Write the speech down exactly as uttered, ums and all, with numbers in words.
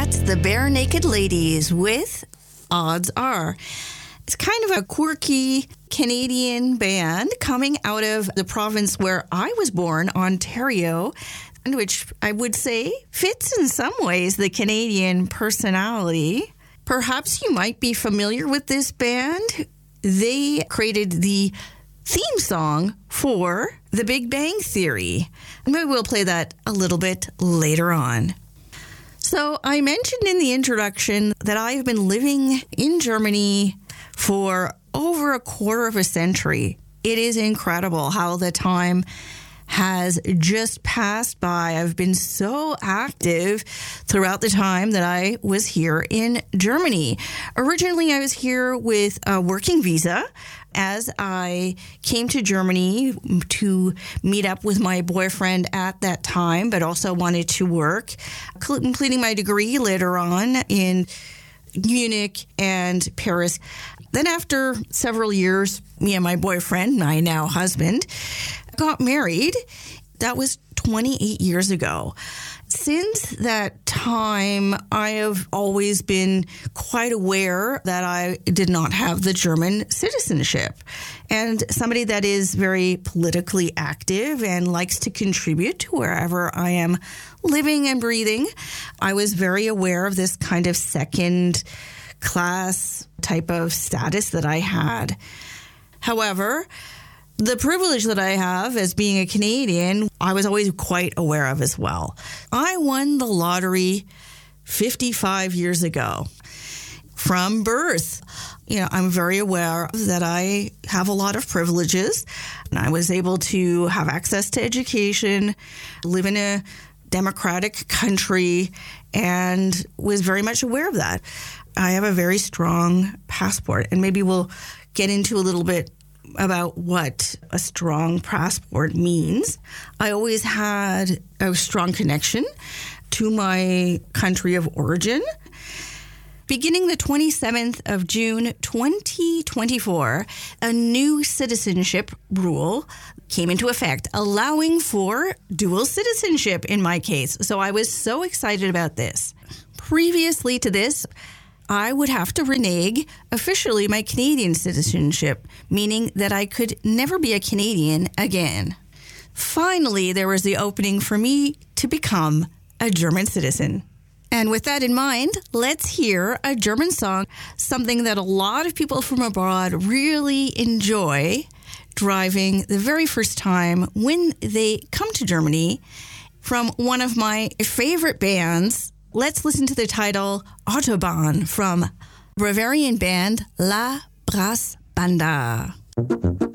That's the Bare Naked Ladies with Odds Are. It's kind of a quirky Canadian band coming out of the province where I was born, Ontario, which I would say fits in some ways the Canadian personality. Perhaps you might be familiar with this band. They created the theme song for The Big Bang Theory. And maybe we'll play that a little bit later on. So I mentioned in the introduction that I've been living in Germany for over a quarter of a century. It is incredible how the time has just passed by. I've been so active throughout the time that I was here in Germany. Originally, I was here with a working visa as I came to Germany to meet up with my boyfriend at that time, but also wanted to work, completing my degree later on in Munich and Paris. Then after several years, me and my boyfriend, my now husband, got married. That was twenty-eight years ago. Since that time, I have always been quite aware that I did not have the German citizenship. And somebody that is very politically active and likes to contribute to wherever I am living and breathing, I was very aware of this kind of second class type of status that I had. However, the privilege that I have as being a Canadian, I was always quite aware of as well. I won the lottery fifty-five years ago from birth. You know, I'm very aware that I have a lot of privileges, and I was able to have access to education, live in a democratic country, and was very much aware of that. I have a very strong passport, and maybe we'll get into a little bit about what a strong passport means. I always had a strong connection to my country of origin. Beginning the twenty-seventh of June, twenty twenty-four, a new citizenship rule came into effect, allowing for dual citizenship in my case. So I was so excited about this. Previously to this, I would have to renege officially my Canadian citizenship, meaning that I could never be a Canadian again. Finally, there was the opening for me to become a German citizen. And with that in mind, let's hear a German song, something that a lot of people from abroad really enjoy driving the very first time when they come to Germany, from one of my favorite bands. Let's listen to the title Autobahn from Bavarian band La Brass Banda.